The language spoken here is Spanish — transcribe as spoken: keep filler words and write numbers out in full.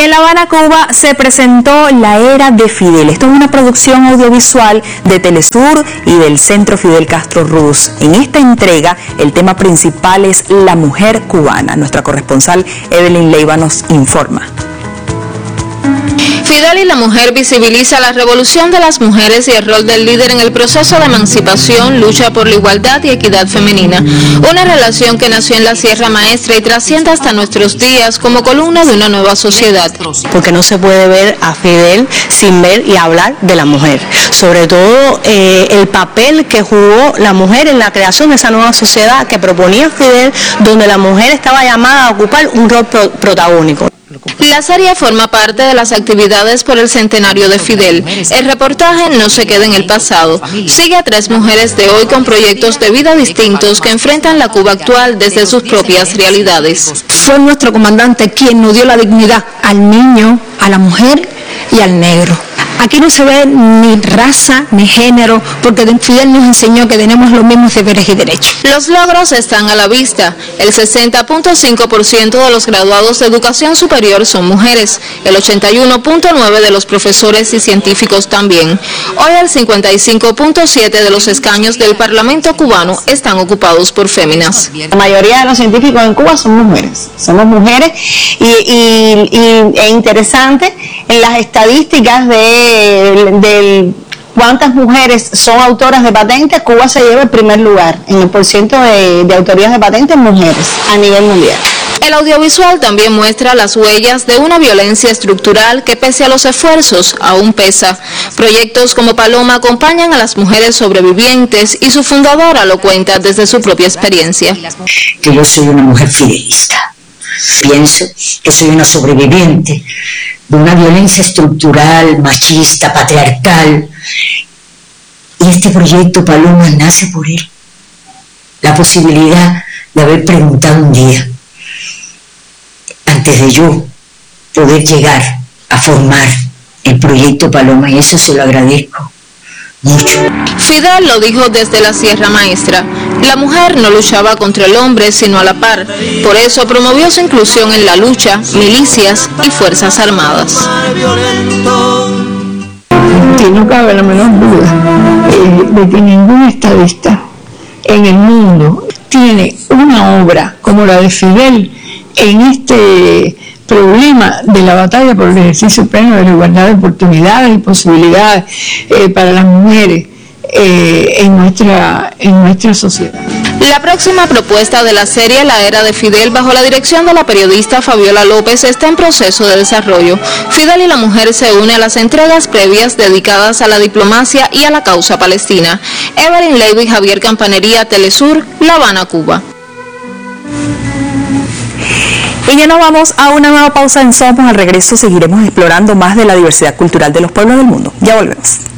En La Habana, Cuba, se presentó La Era de Fidel. Esto es una producción audiovisual de Telesur y del Centro Fidel Castro Ruz. En esta entrega, el tema principal es la mujer cubana. Nuestra corresponsal Evelyn Leiva nos informa. Fidel y la mujer visibiliza la revolución de las mujeres y el rol del líder en el proceso de emancipación, lucha por la igualdad y equidad femenina. Una relación que nació en la Sierra Maestra y trasciende hasta nuestros días como columna de una nueva sociedad. Porque no se puede ver a Fidel sin ver y hablar de la mujer. Sobre todo eh, el papel que jugó la mujer en la creación de esa nueva sociedad que proponía Fidel, donde la mujer estaba llamada a ocupar un rol pro protagónico. La serie forma parte de las actividades por el centenario de Fidel. El reportaje no se queda en el pasado. Sigue a tres mujeres de hoy con proyectos de vida distintos que enfrentan la Cuba actual desde sus propias realidades. Fue nuestro comandante quien nos dio la dignidad al niño, a la mujer y al negro. Aquí no se ve ni raza ni género, porque Fidel nos enseñó que tenemos los mismos deberes y derechos. Los logros están a la vista. El sesenta punto cinco por ciento de los graduados de educación superior son mujeres, el ochenta y uno punto nueve por ciento de los profesores y científicos también. Hoy el cincuenta y cinco punto siete por ciento de los escaños del Parlamento cubano están ocupados por féminas. La mayoría de los científicos en Cuba son mujeres, somos mujeres y, y, y es interesante en las estadísticas de Del, del cuántas mujeres son autoras de patentes. Cuba se lleva el primer lugar en el porciento de, de autorías de patentes mujeres a nivel mundial. El audiovisual también muestra las huellas de una violencia estructural que pese a los esfuerzos aún pesa. Proyectos como Paloma acompañan a las mujeres sobrevivientes y su fundadora lo cuenta desde su propia experiencia. Que yo soy una mujer fidelista. Pienso que soy una sobreviviente de una violencia estructural, machista, patriarcal. Y este proyecto Paloma nace por él. La posibilidad de haber preguntado un día, antes de yo poder llegar a formar el proyecto Paloma, y eso se lo agradezco mucho. Fidel lo dijo desde la Sierra Maestra. La mujer no luchaba contra el hombre, sino a la par. Por eso promovió su inclusión en la lucha, milicias y fuerzas armadas. Que no cabe la menor duda eh, de que ningún estadista en el mundo tiene una obra como la de Fidel en este problema de la batalla por el ejercicio pleno de la igualdad de oportunidades y posibilidades eh, para las mujeres eh, en nuestra en nuestra sociedad. La próxima propuesta de la serie La Era de Fidel, bajo la dirección de la periodista Fabiola López, está en proceso de desarrollo. Fidel y la mujer se une a las entregas previas dedicadas a la diplomacia y a la causa palestina. Evelyn Leiva y Javier Campanería, Telesur, La Habana, Cuba. Y ya nos vamos a una nueva pausa en Somos. Al regreso seguiremos explorando más de la diversidad cultural de los pueblos del mundo. Ya volvemos.